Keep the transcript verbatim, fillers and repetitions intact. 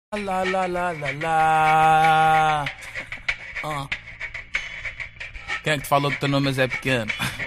Lá, lá, lá, lá, lá. Ah. Quem é que te falou que o teu nome é Zé Pequeno?